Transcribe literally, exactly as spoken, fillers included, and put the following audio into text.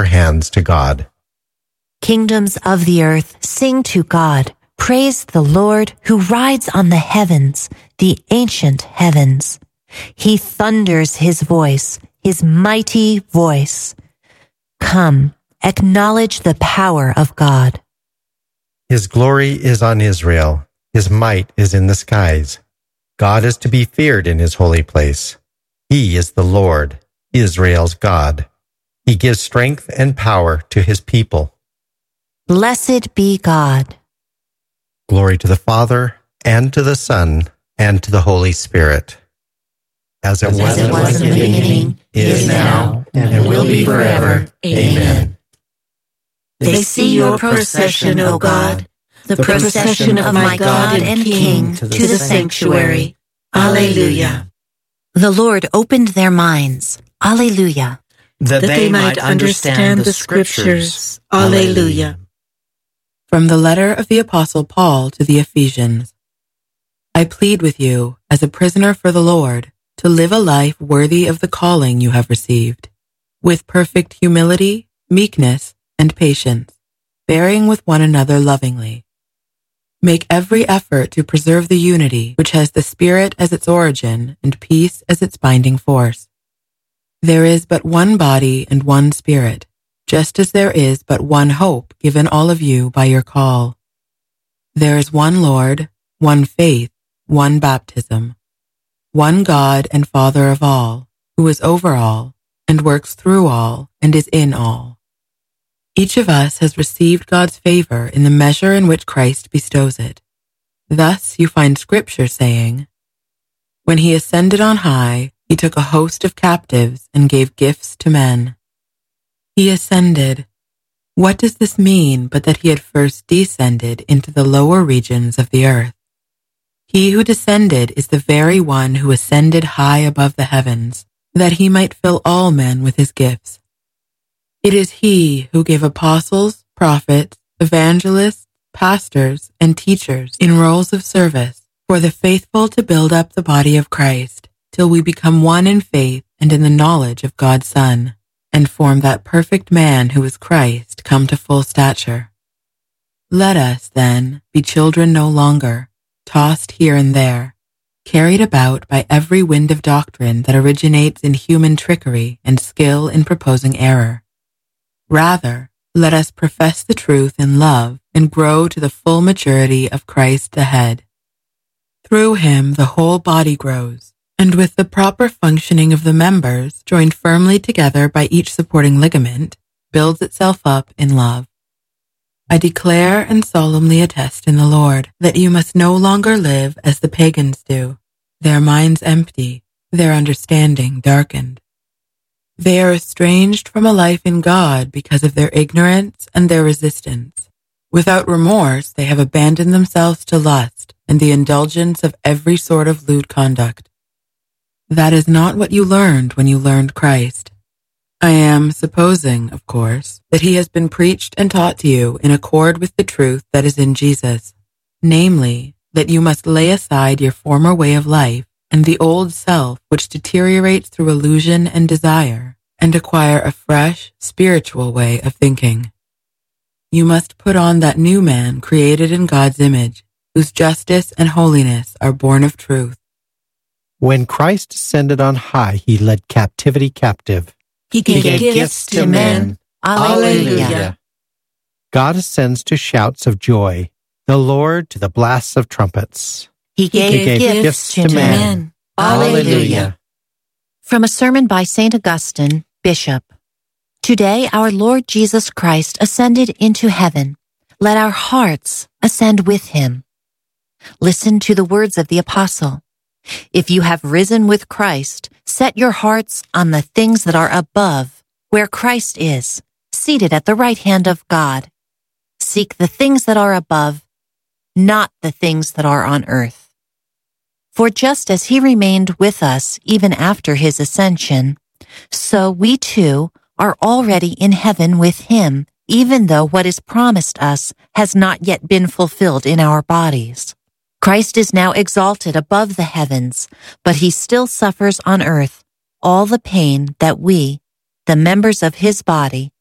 her hands to God. Kingdoms of the earth, sing to God. Praise the Lord who rides on the heavens, the ancient heavens. He thunders his voice, his mighty voice. Come, acknowledge the power of God. His glory is on Israel. His might is in the skies. God is to be feared in his holy place. He is the Lord, Israel's God. He gives strength and power to his people. Blessed be God. Glory to the Father, and to the Son, and to the Holy Spirit. As it, As was, it was in the beginning, is now, and will be forever. Amen. They see your procession, O God, the procession of my God and King to the sanctuary. Alleluia. The Lord opened their minds. Alleluia. That they might understand the Scriptures. Alleluia. From the letter of the Apostle Paul to the Ephesians. I plead with you, as a prisoner for the Lord, to live a life worthy of the calling you have received, with perfect humility, meekness, and patience, bearing with one another lovingly. Make every effort to preserve the unity which has the Spirit as its origin and peace as its binding force. There is but one body and one Spirit, just as there is but one hope given all of you by your call. There is one Lord, one faith, one baptism, one God and Father of all, who is over all, and works through all, and is in all. Each of us has received God's favor in the measure in which Christ bestows it. Thus you find Scripture saying, when he ascended on high, he took a host of captives and gave gifts to men. He ascended. What does this mean but that he had first descended into the lower regions of the earth? He who descended is the very one who ascended high above the heavens, that he might fill all men with his gifts. It is he who gave apostles, prophets, evangelists, pastors, and teachers in roles of service for the faithful to build up the body of Christ, till we become one in faith and in the knowledge of God's Son, and form that perfect man who is Christ, come to full stature. Let us, then, be children no longer, tossed here and there, carried about by every wind of doctrine that originates in human trickery and skill in proposing error. Rather, let us profess the truth in love and grow to the full maturity of Christ the head. Through him the whole body grows, and with the proper functioning of the members, joined firmly together by each supporting ligament, builds itself up in love. I declare and solemnly attest in the Lord that you must no longer live as the pagans do, their minds empty, their understanding darkened. They are estranged from a life in God because of their ignorance and their resistance. Without remorse, they have abandoned themselves to lust and the indulgence of every sort of lewd conduct. That is not what you learned when you learned Christ. I am supposing, of course, that he has been preached and taught to you in accord with the truth that is in Jesus, namely, that you must lay aside your former way of life and the old self which deteriorates through illusion and desire, and acquire a fresh, spiritual way of thinking. You must put on that new man created in God's image, whose justice and holiness are born of truth. When Christ ascended on high, he led captivity captive. He gave, he gave gifts to men. Alleluia. God ascends to shouts of joy, the Lord to the blasts of trumpets. He gave, he gave gifts, gifts to, to men. men. Alleluia. From a sermon by Saint Augustine, Bishop. Today our Lord Jesus Christ ascended into heaven. Let our hearts ascend with him. Listen to the words of the apostle. If you have risen with Christ, set your hearts on the things that are above, where Christ is, seated at the right hand of God. Seek the things that are above, not the things that are on earth. For just as he remained with us even after his ascension, so we too are already in heaven with him, even though what is promised us has not yet been fulfilled in our bodies. Christ is now exalted above the heavens, but he still suffers on earth all the pain that we, the members of his body,